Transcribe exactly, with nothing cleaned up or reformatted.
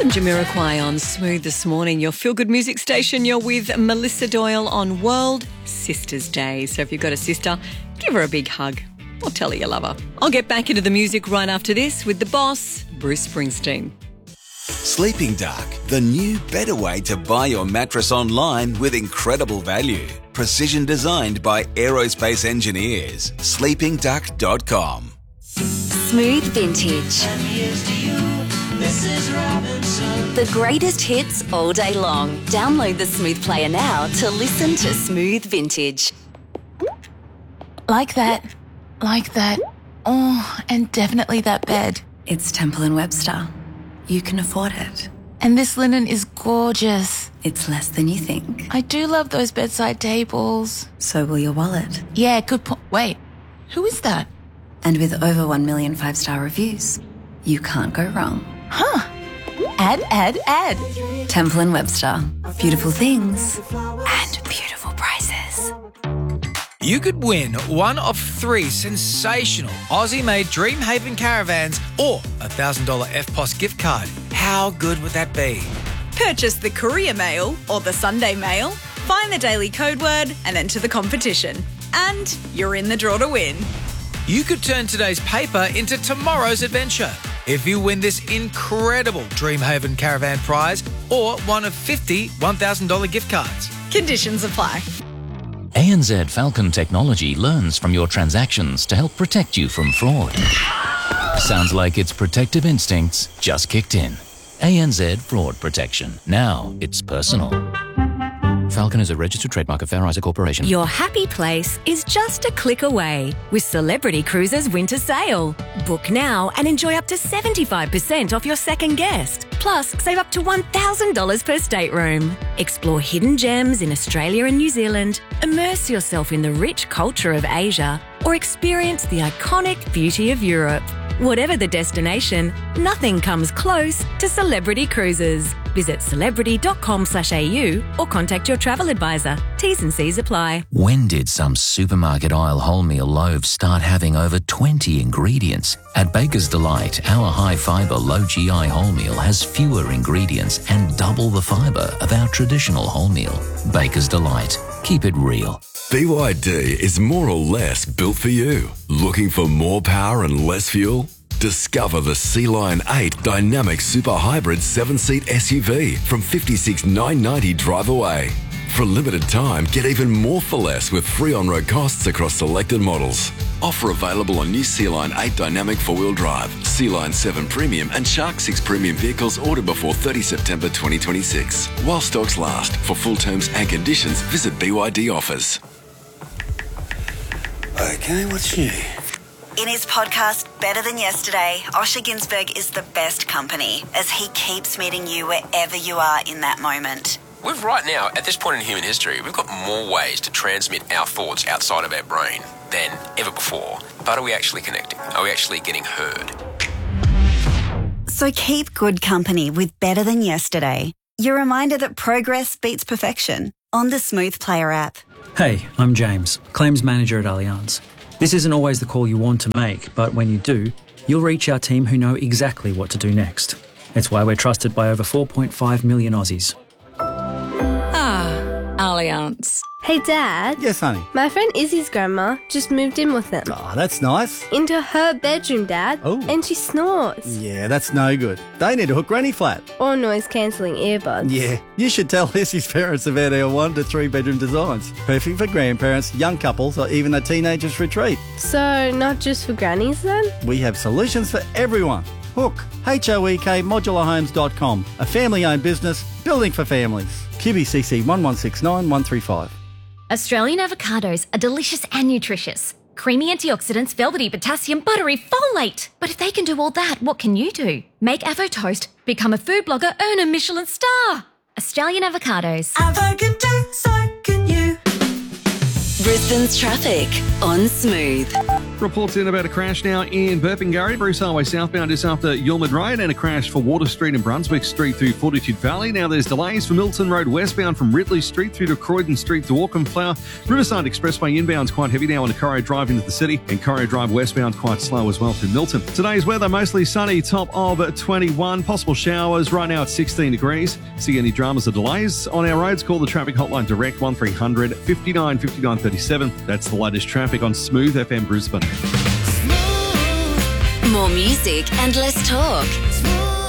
Some Jamiroquai on Smooth this morning. Your feel-good music station. You're with Melissa Doyle on World Sisters Day. So if you've got a sister, give her a big hug or tell her you love her. I'll get back into the music right after this with the boss, Bruce Springsteen. Sleeping Dark, the new, better way to buy your mattress online with incredible value. Precision designed by aerospace engineers. sleeping duck dot com. Smooth Vintage. And here's to you, Missus Robinson. The greatest hits all day long. Download the Smooth Player now to listen to Smooth Vintage. Like that. Like that. Oh, and definitely that bed. It's Temple and Webster. You can afford it. And this linen is gorgeous. It's less than you think. I do love those bedside tables. So will your wallet. Yeah, good point. Wait, who is that? And with over one million five-star reviews, you can't go wrong. Huh. Add, add, add. Temple and Webster. Beautiful things and beautiful prices. You could win one of three sensational Aussie-made Dreamhaven caravans or a one thousand dollars F P O S gift card. How good would that be? Purchase the Courier Mail or the Sunday Mail, find the daily code word and enter the competition. And you're in the draw to win. You could turn today's paper into tomorrow's adventure if you win this incredible Dreamhaven caravan prize or one of fifty one thousand dollars gift cards. Conditions apply. A N Z Falcon Technology learns from your transactions to help protect you from fraud. Sounds like its protective instincts just kicked in. A N Z Fraud Protection. Now it's personal. Falcon is a registered trademark of Fair Isaac Corporation. Your happy place is just a click away with Celebrity Cruises Winter Sale. Book now and enjoy up to seventy-five percent off your second guest. Plus, save up to one thousand dollars per stateroom. Explore hidden gems in Australia and New Zealand, immerse yourself in the rich culture of Asia, or experience the iconic beauty of Europe. Whatever the destination, nothing comes close to Celebrity Cruises. Visit celebrity.com slash AU or contact your travel advisor. T's and C's apply. When did some supermarket aisle wholemeal loaves start having over twenty ingredients? At Baker's Delight, our high-fibre, low-G I wholemeal has fewer ingredients and double the fibre of our traditional wholemeal. Baker's Delight. Keep it real. B Y D is more or less built for you. Looking for more power and less fuel? Discover the Sea Lion eight Dynamic Super Hybrid seven-seat S U V from fifty-six thousand nine hundred ninety dollars drive away. For a limited time, get even more for less with free on-road costs across selected models. Offer available on new Sea Lion eight Dynamic four-wheel drive, Sea Lion seven Premium and Shark six Premium vehicles ordered before thirtieth September twenty twenty-six. While stocks last. For full terms and conditions, visit B Y D Offers. Okay, what's new? In his podcast, Better Than Yesterday, Osher Ginsberg is the best company as he keeps meeting you wherever you are in that moment. We've right now, at this point in human history, we've got more ways to transmit our thoughts outside of our brain than ever before. But are we actually connecting? Are we actually getting heard? So keep good company with Better Than Yesterday. Your reminder that progress beats perfection on the Smooth Player app. Hey, I'm James, Claims Manager at Allianz. This isn't always the call you want to make, but when you do, you'll reach our team who know exactly what to do next. It's why we're trusted by over four point five million Aussies. Ah, Allianz. Hey, Dad. Yes, honey. My friend Izzy's grandma just moved in with them. Oh, that's nice. Into her bedroom, Dad. Oh. And she snores. Yeah, that's no good. They need to hook Granny flat. Or noise-cancelling earbuds. Yeah, you should tell Izzy's parents about our one to three bedroom designs. Perfect for grandparents, young couples, or even a teenager's retreat. So, not just for grannies then? We have solutions for everyone. Hook, H O E K modular homes dot com, a family-owned business building for families. Q B C C one one six nine one three five. Australian avocados are delicious and nutritious. Creamy antioxidants, velvety potassium, buttery folate. But if they can do all that, what can you do? Make Avo Toast, become a food blogger, earn a Michelin star. Australian avocados. Avo can do, so can you. Brisbane's traffic on Smooth. Reports in about a crash now in Burpengurry, Bruce Highway southbound just after Yulmid Road, and a crash for Water Street and Brunswick Street through Fortitude Valley. Now there's delays for Milton Road westbound from Ridley Street through to Croydon Street to Auckland-Flower. Riverside Expressway inbound's quite heavy now on the Corio Drive into the city, and Corio Drive westbound quite slow as well through Milton. Today's weather mostly sunny, top of twenty-one. Possible showers right now at sixteen degrees. See any dramas or delays on our roads? Call the traffic hotline direct one three hundred fifty-nine fifty-nine thirty-seven. That's the latest traffic on Smooth F M Brisbane. More music and less talk.